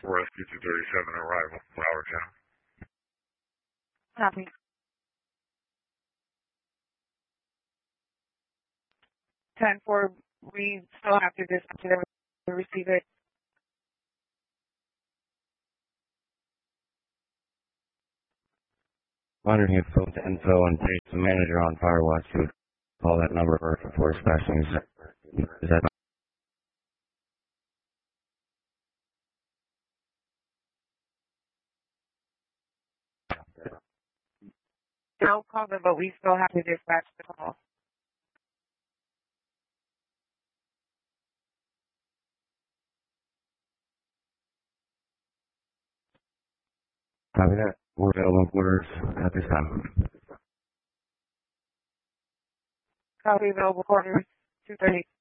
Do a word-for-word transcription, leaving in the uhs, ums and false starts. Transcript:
four S Q two thirty-seven arrival, Howard County. Copy. ten four, we still have to dispatch it to receive it. Wondering if phone to info and page the manager on Firewatch to call that number for for dispatching. Is is that No call them, but we still have to dispatch the call. copy that? We're available quarters at this time. Copy available quarters two thirty.